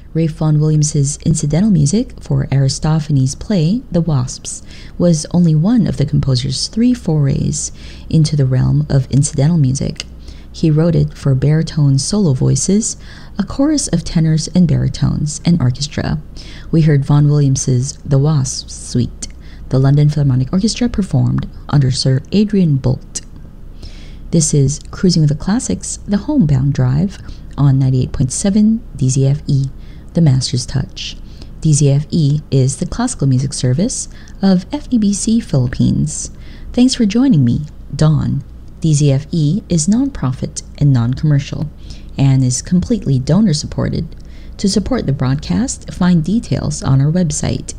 Ralph Vaughan Williams's incidental music for Aristophanes' play, The Wasps, was only one of the composer's 3 forays into the realm of incidental music. He wrote it for baritone solo voices, a chorus of tenors and baritones, and orchestra. We heard Vaughan Williams's The Wasps Suite. The London Philharmonic Orchestra performed under Sir Adrian Boult. This is Cruising with the Classics, the Homebound Drive, on 98.7 DZFE, The Master's Touch. DZFE is the classical music service of FEBC Philippines. Thanks for joining me, Dawn. DZFE is non-profit and non-commercial and is completely donor-supported. To support the broadcast, find details on our website,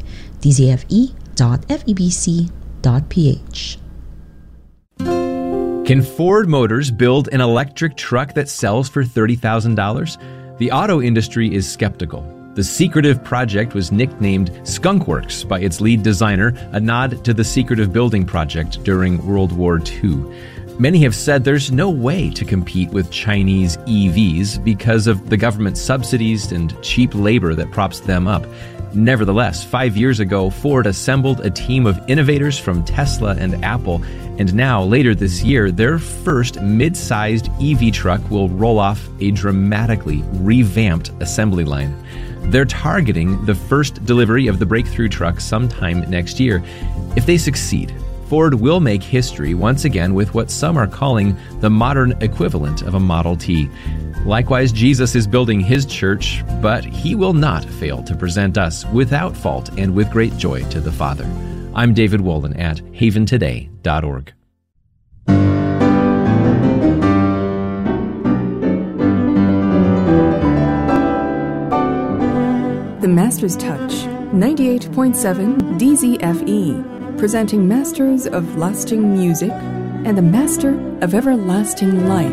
dzfe.febc.ph. Can Ford Motors build an electric truck that sells for $30,000? The auto industry is skeptical. The secretive project was nicknamed Skunkworks by its lead designer, a nod to the secretive building project during World War II. Many have said there's no way to compete with Chinese EVs because of the government subsidies and cheap labor that props them up. Nevertheless, 5 years ago, Ford assembled a team of innovators from Tesla and Apple, and now, later this year, their first mid-sized EV truck will roll off a dramatically revamped assembly line. They're targeting the first delivery of the breakthrough truck sometime next year. If they succeed, Ford will make history once again with what some are calling the modern equivalent of a Model T. Likewise, Jesus is building his church, but he will not fail to present us without fault and with great joy to the Father. I'm David Wolin at haventoday.org. The Master's Touch, 98.7 DZFE, presenting Masters of Lasting Music and the Master of Everlasting Life.